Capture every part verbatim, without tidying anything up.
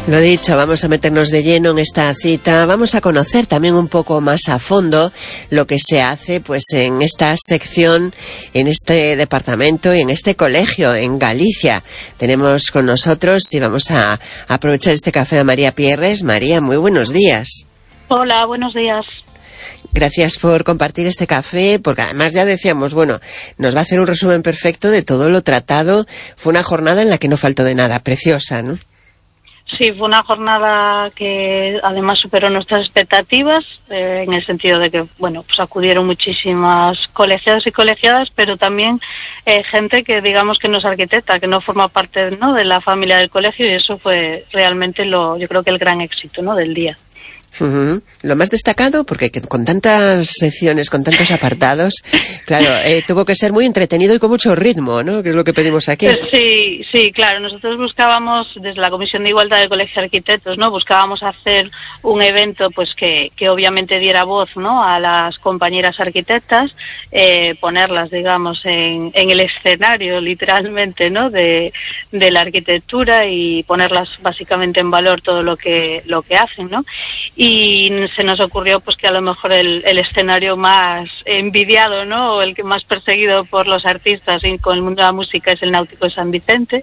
Lo dicho, vamos a meternos de lleno en esta cita, vamos a conocer también un poco más a fondo lo que se hace pues en esta sección, en este departamento y en este colegio en Galicia. Tenemos con nosotros y vamos a aprovechar este café a María Pierres. María, muy buenos días. Hola, buenos días. Gracias por compartir este café, porque además ya decíamos, bueno, nos va a hacer un resumen perfecto de todo lo tratado. Fue una jornada en la que no faltó de nada, preciosa, ¿no? Sí, fue una jornada que además superó nuestras expectativas, eh, en el sentido de que, bueno, pues acudieron muchísimas colegiados y colegiadas, pero también eh, gente que digamos que no es arquitecta, que no forma parte, ¿no?, de la familia del colegio, y eso fue realmente lo, yo creo que el gran éxito, ¿no?, del día. Uh-huh. Lo más destacado, porque con tantas secciones, con tantos apartados, claro, eh, tuvo que ser muy entretenido y con mucho ritmo, ¿no?, que es lo que pedimos aquí. Sí, sí, claro, nosotros buscábamos, desde la Comisión de Igualdad del Colegio de Arquitectos, ¿no?, buscábamos hacer un evento pues que, que obviamente diera voz, ¿no?, a las compañeras arquitectas, eh, ponerlas, digamos, en, en el escenario, literalmente, ¿no?, de, de la arquitectura, y ponerlas básicamente en valor todo lo que, lo que hacen, ¿no? Y Y se nos ocurrió pues que a lo mejor el, el escenario más envidiado, ¿no?, o el que más perseguido por los artistas y con el mundo de la música es el Náutico de San Vicente,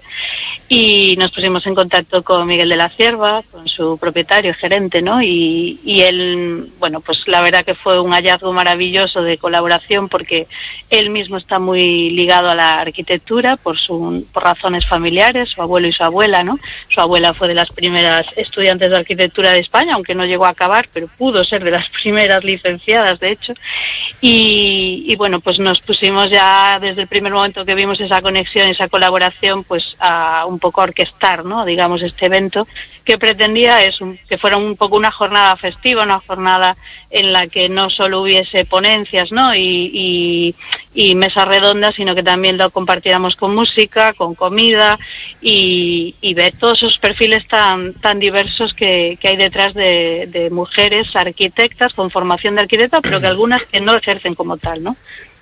y nos pusimos en contacto con Miguel de la Cierva, con su propietario, gerente, ¿no?, y, y él, bueno, pues la verdad que fue un hallazgo maravilloso de colaboración, porque él mismo está muy ligado a la arquitectura por, su, por razones familiares, su abuelo y su abuela, ¿no? Su abuela fue de las primeras estudiantes de arquitectura de España, aunque no llegó a acabar, pero pudo ser de las primeras licenciadas, de hecho, y, y bueno, pues nos pusimos ya desde el primer momento que vimos esa conexión, esa colaboración, pues a un poco orquestar, ¿no?, digamos, este evento que pretendía es un, que fuera un poco una jornada festiva, una jornada en la que no solo hubiese ponencias, ¿no?, y, y, y mesas redondas, sino que también lo compartiéramos con música, con comida, y, y ver todos esos perfiles tan tan diversos que, que hay detrás de, de mujeres arquitectas con formación de arquitecta, pero que algunas que no ejercen como tal, ¿no?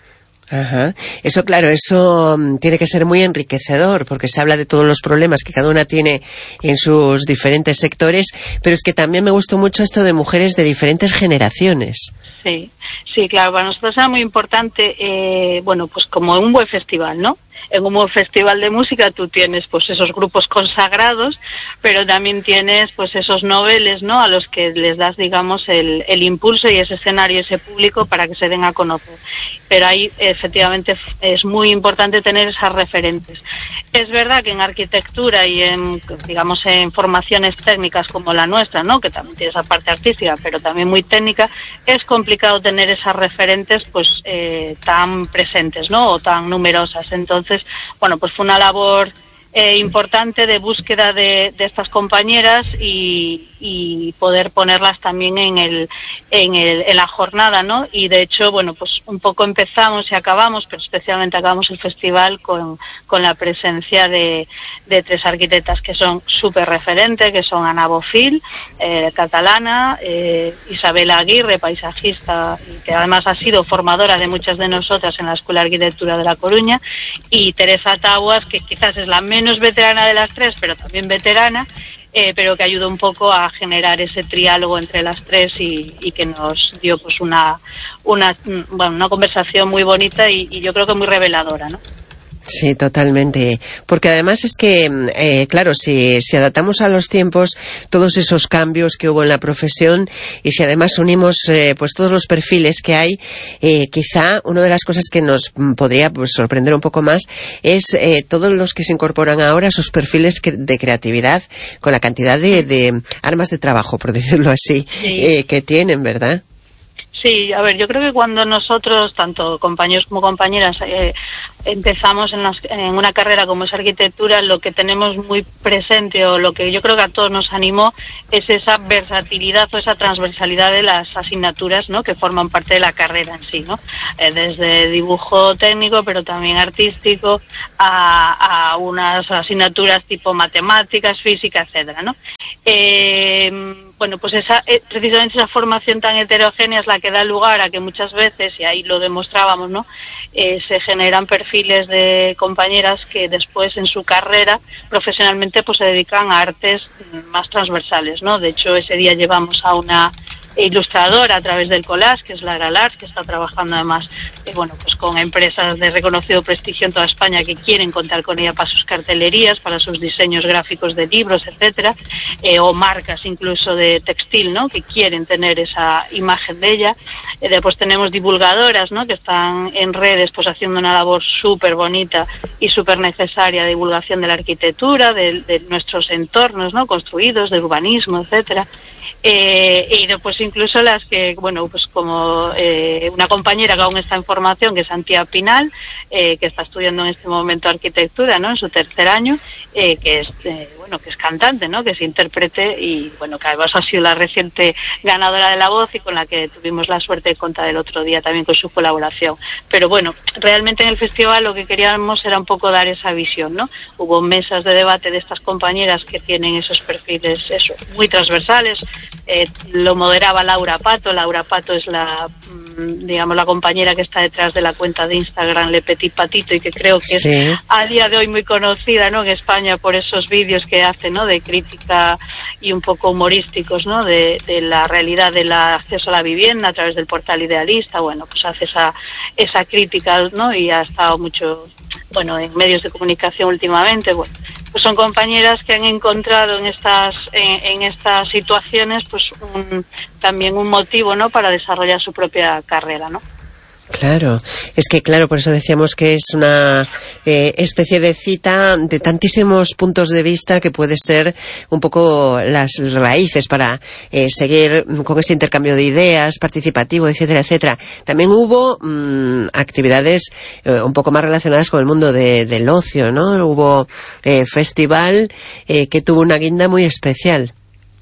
Ajá. Eso, claro, eso um, tiene que ser muy enriquecedor, porque se habla de todos los problemas que cada una tiene en sus diferentes sectores, pero es que también me gustó mucho esto de mujeres de diferentes generaciones. Sí, sí, claro, para nosotros era muy importante, eh, bueno, pues como un buen festival, ¿no? En un buen festival de música tú tienes pues esos grupos consagrados, pero también tienes pues esos noveles, ¿no?, a los que les das, digamos, el, el impulso y ese escenario, ese público para que se den a conocer. Pero ahí efectivamente es muy importante tener esas referentes. Es verdad que en arquitectura y en, digamos, en formaciones técnicas como la nuestra, ¿no?, que también tiene esa parte artística, pero también muy técnica, es complicado tener esas referentes pues eh, tan presentes, ¿no?, o tan numerosas. Entonces, bueno, pues fue una labor eh, importante de búsqueda de, de estas compañeras y, y poder ponerlas también en el, en el en la jornada, ¿no? Y de hecho, bueno, pues un poco empezamos y acabamos, pero especialmente acabamos el festival con, con la presencia de, de tres arquitectas que son súper referentes, que son Ana Bofill, eh, catalana, eh, Isabela Aguirre, paisajista, y que además ha sido formadora de muchas de nosotras en la Escuela de Arquitectura de La Coruña, y Teresa Taguas, que quizás es la menos veterana de las tres, pero también veterana, Eh, pero que ayudó un poco a generar ese triálogo entre las tres y, y que nos dio pues una una bueno una conversación muy bonita y, y yo creo que muy reveladora, ¿no? Sí, totalmente. Porque además es que, eh, claro, si, si adaptamos a los tiempos todos esos cambios que hubo en la profesión, y si además unimos eh, pues todos los perfiles que hay, eh, quizá una de las cosas que nos podría pues, sorprender un poco más es eh, todos los que se incorporan ahora, esos perfiles que, de creatividad, con la cantidad de, de armas de trabajo, por decirlo así, sí. eh, que tienen, ¿verdad? Sí, a ver, yo creo que cuando nosotros, tanto compañeros como compañeras, eh, empezamos en, las, en una carrera como es arquitectura, lo que tenemos muy presente, o lo que yo creo que a todos nos animó, es esa versatilidad o esa transversalidad de las asignaturas, ¿no?, que forman parte de la carrera en sí, ¿no? Eh, desde dibujo técnico, pero también artístico, a, a unas asignaturas tipo matemáticas, física, etcétera, ¿no? Eh, bueno, pues esa eh, precisamente esa formación tan heterogénea es la que da lugar a que muchas veces, y ahí lo demostrábamos, ¿no? Eh, se generan perfiles de compañeras que después en su carrera profesionalmente pues se dedican a artes más transversales, ¿no? De hecho, ese día llevamos a una ilustradora a través del collage, que es Lara Lars, que está trabajando además eh, bueno, pues con empresas de reconocido prestigio en toda España que quieren contar con ella para sus cartelerías, para sus diseños gráficos de libros, etcétera, eh, o marcas incluso de textil, ¿no? Que quieren tener esa imagen de ella. Eh, después tenemos divulgadoras, ¿no? Que están en redes pues haciendo una labor súper bonita y súper necesaria de divulgación de la arquitectura, de, de nuestros entornos, ¿no? Construidos, de urbanismo, etcétera. Eh, y después incluso las que, bueno, pues como eh, una compañera que aún está en formación, que es Antía Pinal, eh, que está estudiando en este momento arquitectura, ¿no? En su tercer año, eh, que es, eh, bueno, que es cantante, ¿no? Que es intérprete y, bueno, que además ha sido la reciente ganadora de La Voz y con la que tuvimos la suerte de contar el otro día también con su colaboración. Pero bueno, realmente en el festival lo que queríamos era un poco dar esa visión, ¿no? Hubo mesas de debate de estas compañeras que tienen esos perfiles, eso, muy transversales. Eh, lo moderaba Laura Pato. Laura Pato es la, digamos, la compañera que está detrás de la cuenta de Instagram Le Petit Patito y que creo que sí. es a día de hoy muy conocida, ¿no? En España por esos vídeos que hace, ¿no? De crítica y un poco humorísticos, ¿no? De, de la realidad del acceso a la vivienda a través del portal Idealista. Bueno, pues hace esa esa crítica, ¿no? Y ha estado mucho, bueno, en medios de comunicación últimamente. Bueno, pues son compañeras que han encontrado en estas en, en estas situaciones pues un, también un motivo, ¿no? Para desarrollar su propia carrera, ¿no? Claro, es que claro, por eso decíamos que es una eh, especie de cita de tantísimos puntos de vista que puede ser un poco las raíces para eh, seguir con ese intercambio de ideas participativo, etcétera, etcétera. También hubo mmm, actividades eh, un poco más relacionadas con el mundo de, del ocio, ¿no? Hubo eh, festival eh, que tuvo una guinda muy especial.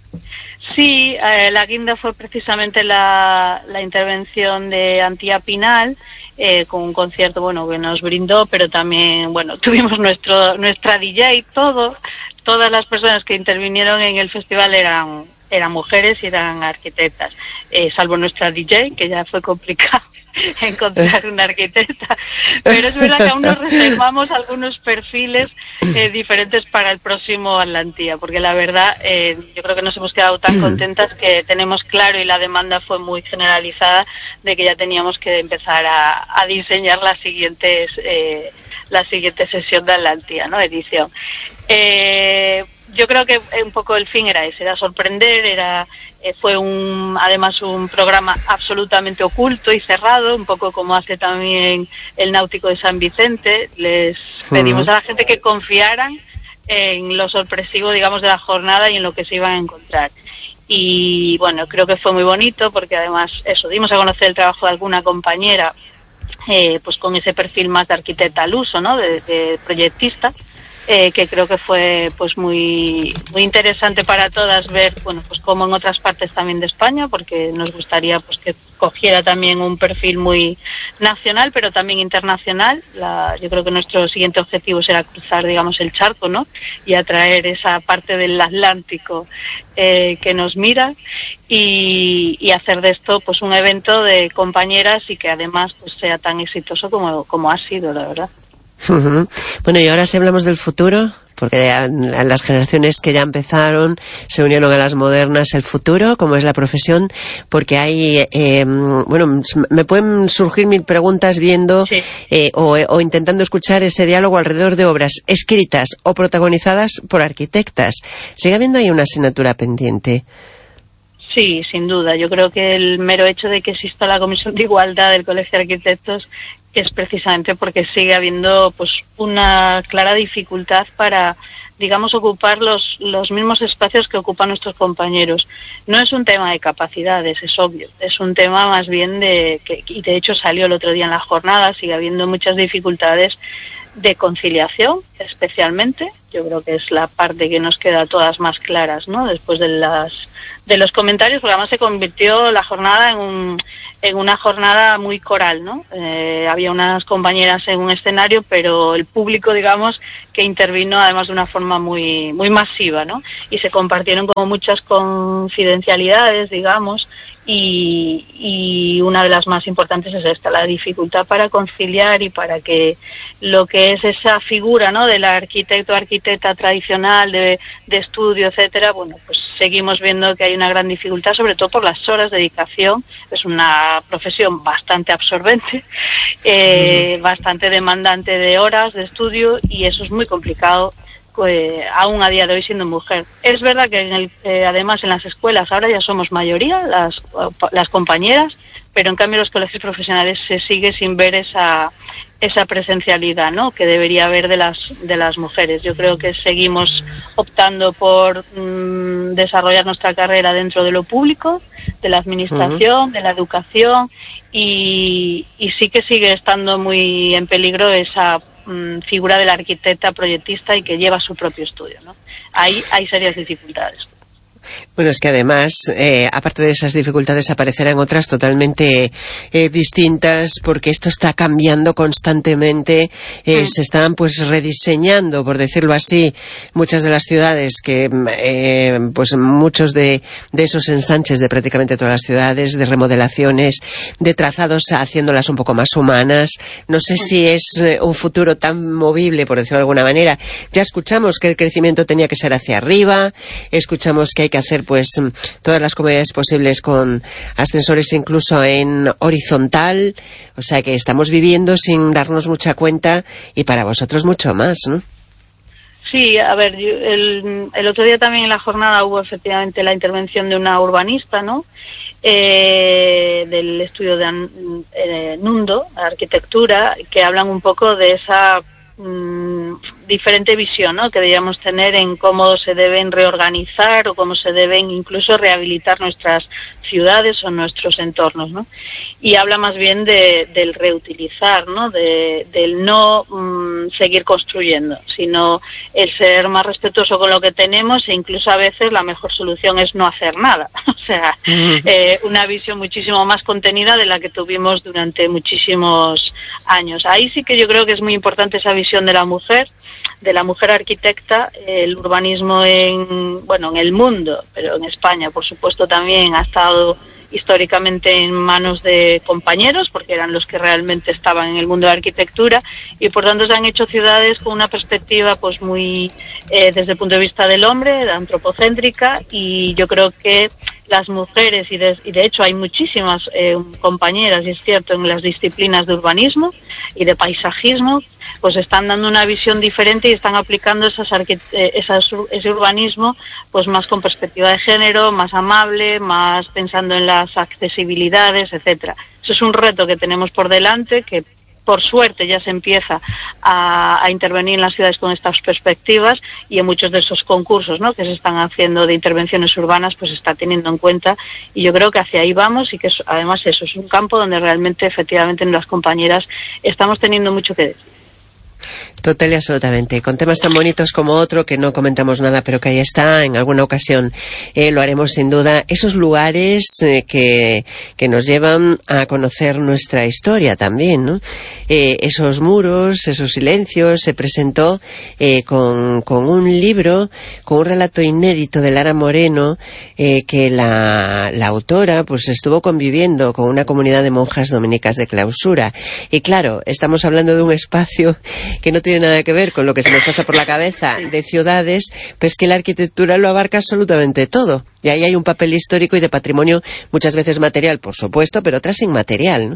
Sí, eh, la guinda fue precisamente la, la intervención de Antía Pinal, eh, con un concierto, bueno, que nos brindó, pero también, bueno, tuvimos nuestro nuestra D J, todo, todas las personas que intervinieron en el festival eran eran mujeres y eran arquitectas, eh, salvo nuestra D J, que ya fue complicado encontrar una arquitecta, pero es verdad que aún nos reservamos algunos perfiles eh, diferentes para el próximo Atlantía, porque la verdad eh, yo creo que nos hemos quedado tan contentas que tenemos claro y la demanda fue muy generalizada de que ya teníamos que empezar a, a diseñar las siguientes eh, la siguiente sesión de Atlantía, ¿no? Edición. Eh, yo creo que un poco el fin era ese, era sorprender, era eh, fue un además un programa absolutamente oculto y cerrado, un poco como hace también el Náutico de San Vicente. Les pedimos uh-huh. a la gente que confiaran en lo sorpresivo, digamos, de la jornada y en lo que se iban a encontrar. Y bueno, creo que fue muy bonito porque además eso, dimos a conocer el trabajo de alguna compañera eh, pues con ese perfil más de arquitecta al uso, ¿no? De, de proyectista. Eh, que creo que fue pues muy muy interesante para todas ver, bueno, pues como en otras partes también de España, porque nos gustaría pues que cogiera también un perfil muy nacional, pero también internacional. La, yo creo que nuestro siguiente objetivo será cruzar, digamos, el charco, ¿no? Y atraer esa parte del Atlántico eh, que nos mira y, y hacer de esto pues un evento de compañeras y que además pues sea tan exitoso como, como ha sido, la verdad. Uh-huh. Bueno, y ahora si hablamos del futuro, porque a, a las generaciones que ya empezaron se unieron a las modernas, el futuro, como es la profesión, porque hay, eh, bueno, me pueden surgir mil preguntas viendo sí. eh, o, o intentando escuchar ese diálogo alrededor de obras escritas o protagonizadas por arquitectas. ¿Sigue habiendo ahí una asignatura pendiente? Sí, sin duda. Yo creo que el mero hecho de que exista la Comisión de Igualdad del Colegio de Arquitectos es precisamente porque sigue habiendo pues una clara dificultad para, digamos, ocupar los, los mismos espacios que ocupan nuestros compañeros. No es un tema de capacidades, es obvio. Es un tema más bien de, que, y de hecho salió el otro día en la jornada, sigue habiendo muchas dificultades de conciliación, especialmente, yo creo que es la parte que nos queda a todas más claras, ¿no? Después de las de los comentarios, porque además se convirtió la jornada en un en una jornada muy coral, ¿no? Eh, había unas compañeras en un escenario, pero el público, digamos, que intervino además de una forma muy muy masiva, ¿no? Y se compartieron como muchas confidencialidades, digamos, y, y una de las más importantes es esta, la dificultad para conciliar y para que lo que es esa figura, ¿no?, del arquitecto o arquitecta tradicional de, de estudio, etcétera, bueno, pues seguimos viendo que hay una gran dificultad, sobre todo por las horas de dedicación. Es una profesión bastante absorbente, eh, uh-huh. bastante demandante de horas de estudio, y eso es muy complicado, pues, aún a día de hoy siendo mujer. Es verdad que en el, eh, además en las escuelas ahora ya somos mayoría las, las compañeras, pero en cambio en los colegios profesionales se sigue sin ver esa esa presencialidad, ¿no?, que debería haber de las de las mujeres. Yo creo que seguimos optando por mmm, desarrollar nuestra carrera dentro de lo público, de la administración, uh-huh. de la educación, y, y sí que sigue estando muy en peligro esa mmm, figura de la arquitecta proyectista y que lleva su propio estudio, ¿no? Ahí hay serias dificultades. Bueno, es que además, eh, aparte de esas dificultades, aparecerán otras totalmente eh, distintas, porque esto está cambiando constantemente, eh, mm. se están pues rediseñando, por decirlo así, muchas de las ciudades, que eh, pues muchos de, de esos ensanches de prácticamente todas las ciudades, de remodelaciones, de trazados, haciéndolas un poco más humanas. No sé si es eh, un futuro tan movible, por decirlo de alguna manera. Ya escuchamos que el crecimiento tenía que ser hacia arriba, escuchamos que hay que hacer pues todas las comodidades posibles con ascensores incluso en horizontal, o sea que estamos viviendo sin darnos mucha cuenta, y para vosotros mucho más, ¿no? Sí, a ver, yo, el, el otro día también en la jornada hubo efectivamente la intervención de una urbanista, ¿no?, eh, del estudio de eh, Nundo, arquitectura, que hablan un poco de esa mmm, diferente visión, ¿no?, que deberíamos tener en cómo se deben reorganizar o cómo se deben incluso rehabilitar nuestras ciudades o nuestros entornos, ¿no? Y habla más bien de, del reutilizar, ¿no?, de, del no mmm, seguir construyendo, sino el ser más respetuoso con lo que tenemos, e incluso a veces la mejor solución es no hacer nada. O sea, uh-huh. eh, una visión muchísimo más contenida de la que tuvimos durante muchísimos años. Ahí sí que yo creo que es muy importante esa visión de la mujer, de la mujer arquitecta. El urbanismo en, bueno, en el mundo, pero en España, por supuesto, también ha estado históricamente en manos de compañeros, porque eran los que realmente estaban en el mundo de la arquitectura, y por tanto se han hecho ciudades con una perspectiva pues muy eh, desde el punto de vista del hombre, de antropocéntrica, y yo creo que las mujeres, y de, y de hecho hay muchísimas eh, compañeras, y es cierto, en las disciplinas de urbanismo y de paisajismo, pues están dando una visión diferente y están aplicando esas arqui- eh, esas, ese urbanismo pues más con perspectiva de género, más amable, más pensando en las accesibilidades, etcétera. Eso es un reto que tenemos por delante, que por suerte ya se empieza a, a intervenir en las ciudades con estas perspectivas, y en muchos de esos concursos, ¿no?, que se están haciendo de intervenciones urbanas, pues se está teniendo en cuenta, y yo creo que hacia ahí vamos, y que eso, además eso es un campo donde realmente efectivamente las compañeras estamos teniendo mucho que decir. Total y absolutamente, con temas tan bonitos como otro que no comentamos nada, pero que ahí está, en alguna ocasión eh, lo haremos sin duda, esos lugares eh, que, que nos llevan a conocer nuestra historia también, ¿no? Eh, esos muros, esos silencios. Se presentó eh, con, con un libro, con un relato inédito de Lara Moreno, eh, que la, la autora pues estuvo conviviendo con una comunidad de monjas dominicas de clausura, y claro, estamos hablando de un espacio que no tiene nada que ver con lo que se nos pasa por la cabeza de ciudades, pues que la arquitectura lo abarca absolutamente todo, y ahí hay un papel histórico y de patrimonio, muchas veces material, por supuesto, pero otras inmaterial, ¿no?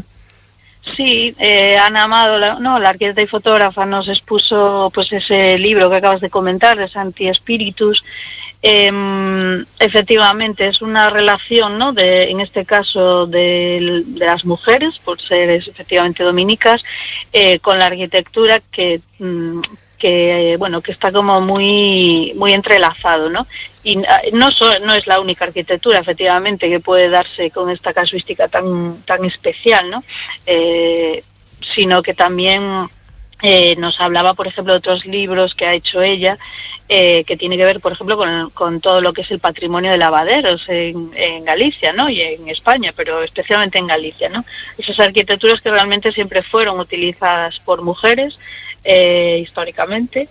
Sí, eh, Ana Amado, la, no, la arquitecta y fotógrafa, nos expuso pues ese libro que acabas de comentar, de Santi Spiritus. Eh, efectivamente es una relación, ¿no?, de, en este caso de, de las mujeres, por ser efectivamente dominicas, eh, con la arquitectura que mm, que bueno que está como muy muy entrelazado, ¿no? Y no so, no es la única arquitectura efectivamente que puede darse con esta casuística tan tan especial, ¿no? Eh, sino que también Eh, nos hablaba, por ejemplo, de otros libros que ha hecho ella, eh, que tiene que ver, por ejemplo, con, con todo lo que es el patrimonio de lavaderos en, en Galicia, ¿no? Y en España, pero especialmente en Galicia, ¿no? Esas arquitecturas que realmente siempre fueron utilizadas por mujeres, eh, históricamente,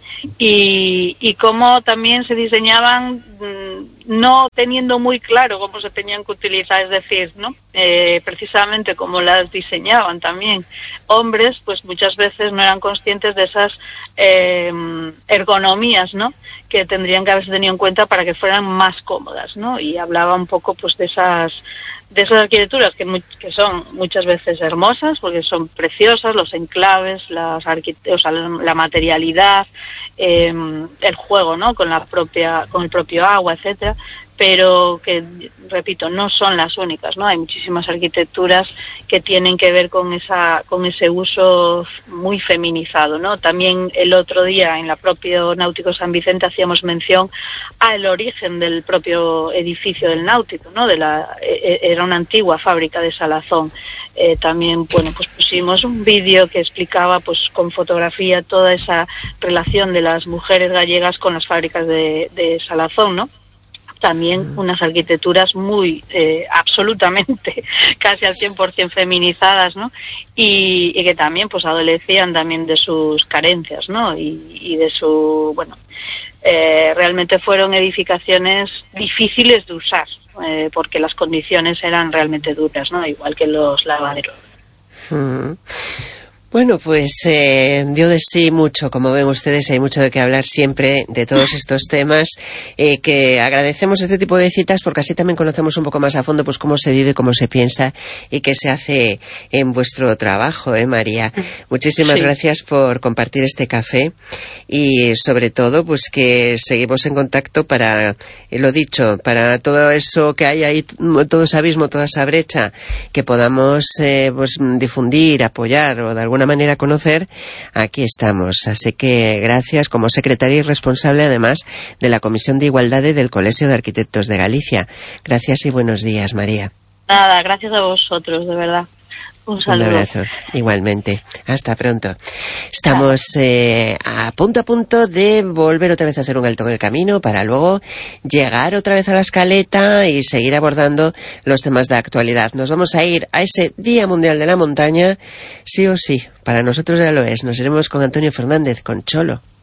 y, y cómo también se diseñaban mmm, no teniendo muy claro cómo se tenían que utilizar, es decir, ¿no? Eh, precisamente como las diseñaban también hombres, pues muchas veces no eran conscientes de esas eh, ergonomías, ¿no? Que tendrían que haberse tenido en cuenta para que fueran más cómodas, ¿no? Y hablaba un poco, pues, de esas de esas arquitecturas que, que son muchas veces hermosas, porque son preciosas, los enclaves, las o sea, la materialidad, eh, el juego, ¿no? Con la propia, con el propio agua, etcétera, pero que, repito, no son las únicas, ¿no? Hay muchísimas arquitecturas que tienen que ver con esa, con ese uso muy feminizado, ¿no? También el otro día en la propio Náutico San Vicente hacíamos mención al origen del propio edificio del Náutico, ¿no? De la, era una antigua fábrica de salazón. Eh, también, bueno, pues pusimos un vídeo que explicaba, pues, con fotografía toda esa relación de las mujeres gallegas con las fábricas de, de salazón, ¿no? También unas arquitecturas muy, eh, absolutamente, casi al cien por ciento feminizadas, ¿no? Y, y que también, pues, adolecían también de sus carencias, ¿no? Y, y de su, bueno, eh, realmente fueron edificaciones difíciles de usar, eh, porque las condiciones eran realmente duras, ¿no? Igual que los lavaderos. Mm. Bueno, pues eh, dio de sí mucho, como ven ustedes, hay mucho de qué hablar siempre de todos estos temas, eh, que agradecemos este tipo de citas porque así también conocemos un poco más a fondo pues cómo se vive, cómo se piensa y qué se hace en vuestro trabajo, ¿eh, María? Muchísimas sí. gracias por compartir este café y sobre todo pues que seguimos en contacto para, eh, lo dicho, para todo eso que hay ahí, todo ese abismo, toda esa brecha, que podamos eh, pues difundir, apoyar o de alguna manera conocer, aquí estamos. Así que gracias como secretaria y responsable además de la Comisión de Igualdad del Colegio de Arquitectos de Galicia. Gracias y buenos días, María. Nada, gracias a vosotros, de verdad. Un saludo. Un abrazo, igualmente. Hasta pronto. Estamos eh, a punto a punto de volver otra vez a hacer un alto en el camino para luego llegar otra vez a la escaleta y seguir abordando los temas de actualidad. Nos vamos a ir a ese Día Mundial de la Montaña, sí o sí. Para nosotros ya lo es. Nos iremos con Antonio Fernández, con Cholo.